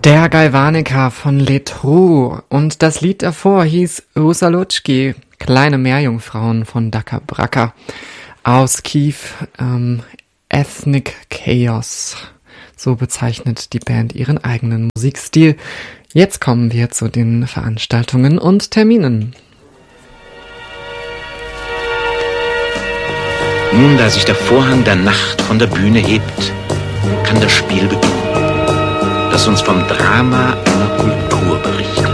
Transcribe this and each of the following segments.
Der Galvanica von Letru und das Lied davor hieß Rusalutschki, kleine Meerjungfrauen von Daka Braka aus Kiew, Ethnic Chaos. So bezeichnet die Band ihren eigenen Musikstil. Jetzt kommen wir zu den Veranstaltungen und Terminen. Nun, da sich der Vorhang der Nacht von der Bühne hebt, kann das Spiel beginnen, das uns vom Drama einer Kultur berichtet.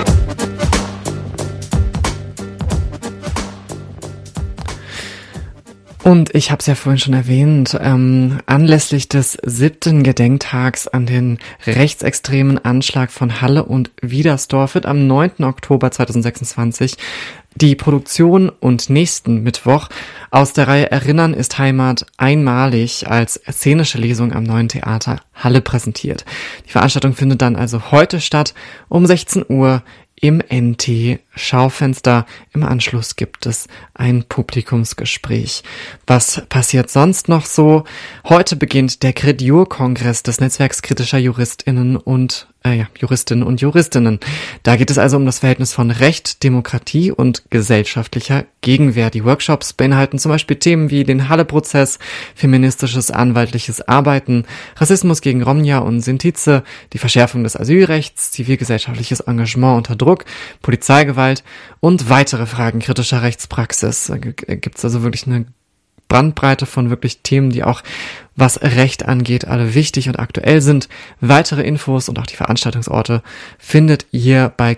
Und ich habe es ja vorhin schon erwähnt, anlässlich des 7. Gedenktags an den rechtsextremen Anschlag von Halle und Wiedersdorf wird am 9. Oktober 2026 die Produktion und nächsten Mittwoch aus der Reihe Erinnern ist Heimat einmalig als szenische Lesung am Neuen Theater Halle präsentiert. Die Veranstaltung findet dann also heute statt um 16 Uhr im NT-Schaufenster. Im Anschluss gibt es ein Publikumsgespräch. Was passiert sonst noch so? Heute beginnt der Credjur-Kongress des Netzwerks kritischer Juristinnen und Juristinnen. Da geht es also um das Verhältnis von Recht, Demokratie und gesellschaftlicher Gegenwehr. Die Workshops beinhalten zum Beispiel Themen wie den Halle-Prozess, feministisches anwaltliches Arbeiten, Rassismus gegen Romja und Sintize, die Verschärfung des Asylrechts, zivilgesellschaftliches Engagement unter Druck, Polizeigewalt und weitere Fragen kritischer Rechtspraxis. Da gibt es also wirklich eine Bandbreite von wirklich Themen, die auch, was Recht angeht, alle wichtig und aktuell sind. Weitere Infos und auch die Veranstaltungsorte findet ihr bei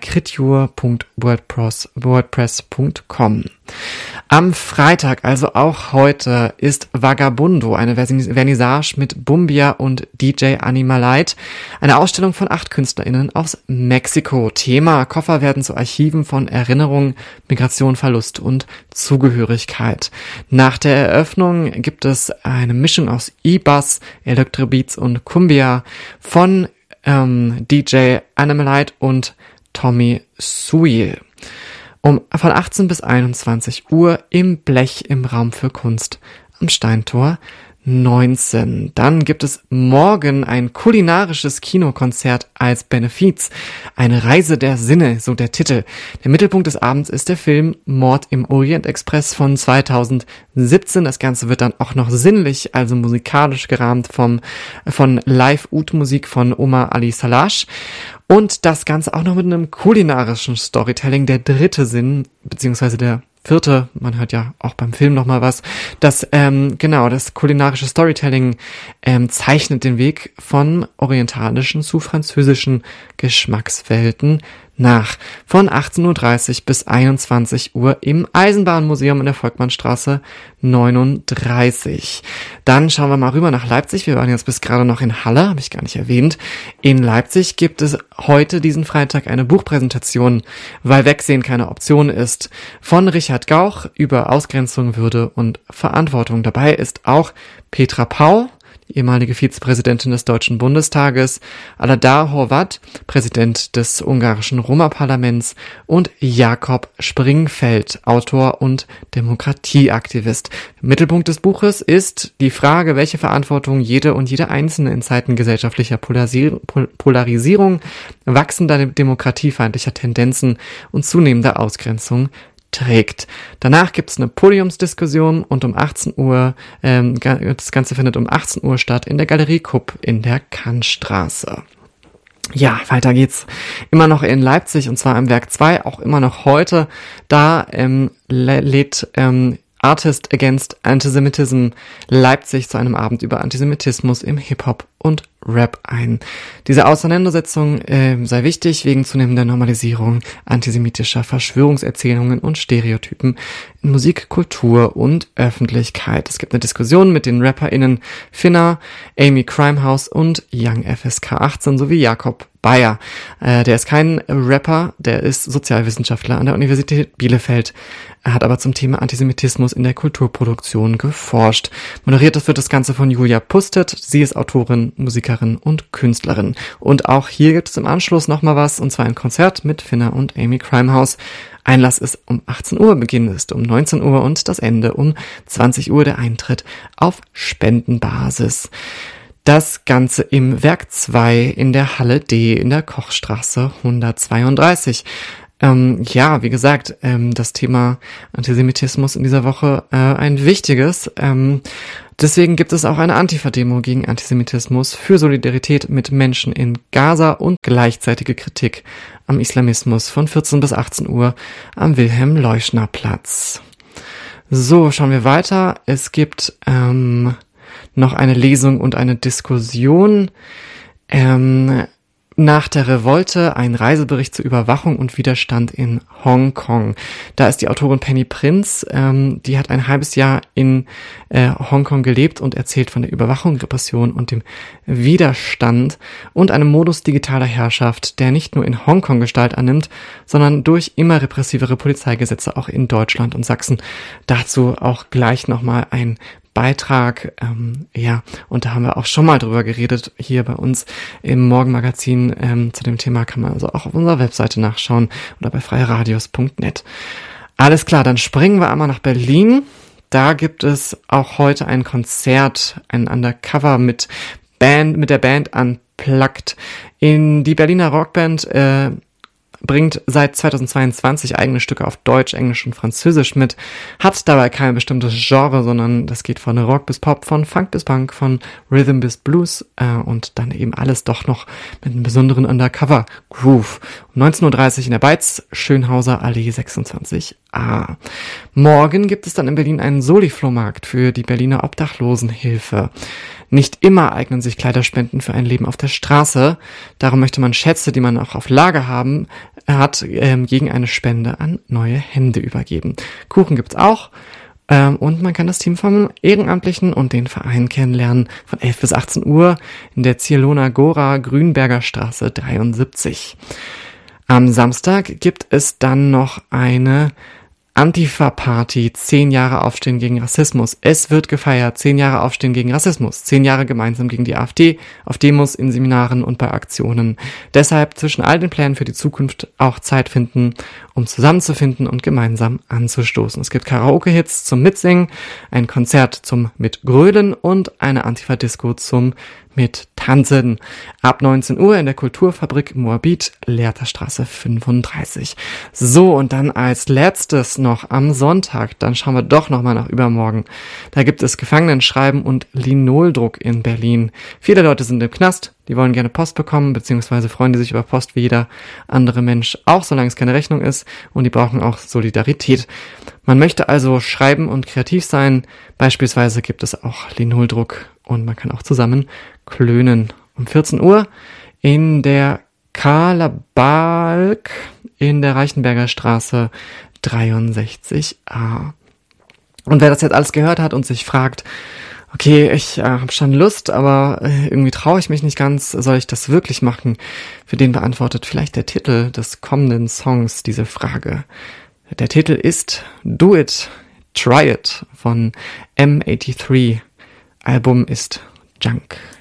critjur.wordpress.com. Am Freitag, also auch heute, ist Vagabundo, eine Vernissage mit Bumbia und DJ Animalite, eine Ausstellung von 8 KünstlerInnen aus Mexiko. Thema: Koffer werden zu Archiven von Erinnerung, Migration, Verlust und Zugehörigkeit. Nach der Eröffnung gibt es eine Mischung aus E-Bass, Electrobeats und Cumbia von DJ Animalite und Tommy Suil. Von 18 bis 21 Uhr im Blech im Raum für Kunst am Steintor 19. Dann gibt es morgen ein kulinarisches Kinokonzert als Benefiz. Eine Reise der Sinne, so der Titel. Der Mittelpunkt des Abends ist der Film Mord im Orient Express von 2017. Das Ganze wird dann auch noch sinnlich, also musikalisch gerahmt von Live-Oud-Musik von Omar Ali Salash. Und das Ganze auch noch mit einem kulinarischen Storytelling, der dritte Sinn, beziehungsweise der vierte, man hört ja auch beim Film nochmal was, das kulinarische Storytelling zeichnet den Weg von orientalischen zu französischen Geschmackswelten nach. Von 18.30 Uhr bis 21 Uhr im Eisenbahnmuseum in der Volkmannstraße 39. Dann schauen wir mal rüber nach Leipzig. Wir waren jetzt bis gerade noch in Halle, habe ich gar nicht erwähnt. In Leipzig gibt es heute, diesen Freitag, eine Buchpräsentation, weil Wegsehen keine Option ist, von Richard Gauch über Ausgrenzung, Würde und Verantwortung. Dabei ist auch Petra Pau, ehemalige Vizepräsidentin des Deutschen Bundestages, Aladar Horvat, Präsident des ungarischen Roma-Parlaments und Jakob Springfeld, Autor und Demokratieaktivist. Mittelpunkt des Buches ist die Frage, welche Verantwortung jede und jede Einzelne in Zeiten gesellschaftlicher Polarisierung, wachsender demokratiefeindlicher Tendenzen und zunehmender Ausgrenzung trägt. Danach gibt's eine Podiumsdiskussion und um 18 Uhr, das Ganze findet um 18 Uhr statt in der Galerie Kupp in der Kantstraße. Ja, weiter geht's immer noch in Leipzig und zwar im Werk 2, auch immer noch heute. Da lädt Artist Against Antisemitism Leipzig zu einem Abend über Antisemitismus im Hip-Hop und Rap ein. Diese Auseinandersetzung sei wichtig wegen zunehmender Normalisierung antisemitischer Verschwörungserzählungen und Stereotypen in Musik, Kultur und Öffentlichkeit. Es gibt eine Diskussion mit den RapperInnen Finna, Amy Crimehouse und Young FSK 18 sowie Jakob Bayer. Der ist kein Rapper, der ist Sozialwissenschaftler an der Universität Bielefeld. Er hat aber zum Thema Antisemitismus in der Kulturproduktion geforscht. Moderiert wird das Ganze von Julia Pustet. Sie ist Autorin, Musikerin und Künstlerin. Und auch hier gibt es im Anschluss nochmal was, und zwar ein Konzert mit Finna und Amy Crimehouse. Einlass ist um 18 Uhr, Beginn ist um 19 Uhr und das Ende um 20 Uhr, der Eintritt auf Spendenbasis. Das Ganze im Werk 2 in der Halle D in der Kochstraße 132. Ja, wie gesagt, das Thema Antisemitismus in dieser Woche ein wichtiges. Deswegen gibt es auch eine Antifa-Demo gegen Antisemitismus für Solidarität mit Menschen in Gaza und gleichzeitige Kritik am Islamismus von 14 bis 18 Uhr am Wilhelm-Leuschner-Platz. So, schauen wir weiter. Es gibt noch eine Lesung und eine Diskussion. Nach der Revolte ein Reisebericht zur Überwachung und Widerstand in Hongkong. Da ist die Autorin Penny Prinz, die hat ein halbes Jahr in Hongkong gelebt und erzählt von der Überwachung, Repression und dem Widerstand und einem Modus digitaler Herrschaft, der nicht nur in Hongkong Gestalt annimmt, sondern durch immer repressivere Polizeigesetze auch in Deutschland und Sachsen. Dazu auch gleich nochmal ein Beitrag, und da haben wir auch schon mal drüber geredet, hier bei uns im Morgenmagazin. Zu dem Thema kann man also auch auf unserer Webseite nachschauen oder bei freieradios.net. Alles klar, dann springen wir einmal nach Berlin. Da gibt es auch heute ein Konzert, ein Undercover mit der Band Unplugged. Die Berliner Rockband bringt seit 2022 eigene Stücke auf Deutsch, Englisch und Französisch mit, hat dabei kein bestimmtes Genre, sondern das geht von Rock bis Pop, von Funk bis Punk, von Rhythm bis Blues und dann eben alles doch noch mit einem besonderen Undercover-Groove. Um 19.30 Uhr in der Beiz, Schönhauser Allee 26a. Morgen gibt es dann in Berlin einen Soli-Flohmarkt für die Berliner Obdachlosenhilfe. Nicht immer eignen sich Kleiderspenden für ein Leben auf der Straße. Darum möchte man Schätze, die man auch auf Lager hat, gegen eine Spende an neue Hände übergeben. Kuchen gibt's auch. Und man kann das Team vom Ehrenamtlichen und den Verein kennenlernen von 11 bis 18 Uhr in der Zierlohner Gora Grünberger Straße 73. Am Samstag gibt es dann noch eine Antifa-Party, 10 Jahre Aufstehen gegen Rassismus. Es wird gefeiert, 10 Jahre Aufstehen gegen Rassismus, 10 Jahre gemeinsam gegen die AfD, auf Demos, in Seminaren und bei Aktionen. Deshalb zwischen all den Plänen für die Zukunft auch Zeit finden, um zusammenzufinden und gemeinsam anzustoßen. Es gibt Karaoke-Hits zum Mitsingen, ein Konzert zum Mitgrölen und eine Antifa-Disco zum Mittanzen. Ab 19 Uhr in der Kulturfabrik Moabit, Lehrterstraße 35. So, und dann als letztes noch am Sonntag, dann schauen wir doch nochmal nach übermorgen. Da gibt es Gefangenenschreiben und Linoldruck in Berlin. Viele Leute sind im Knast, die wollen gerne Post bekommen, beziehungsweise freuen die sich über Post wie jeder andere Mensch auch, solange es keine Rechnung ist, und die brauchen auch Solidarität. Man möchte also schreiben und kreativ sein. Beispielsweise gibt es auch Linoldruck und man kann auch zusammen klönen. Um 14 Uhr in der Kalabalk in der Reichenberger Straße 63a. Und wer das jetzt alles gehört hat und sich fragt, okay, ich habe schon Lust, aber irgendwie traue ich mich nicht ganz, soll ich das wirklich machen? Für den beantwortet vielleicht der Titel des kommenden Songs diese Frage. Der Titel ist Do It, Try It von M83. Album ist Junk.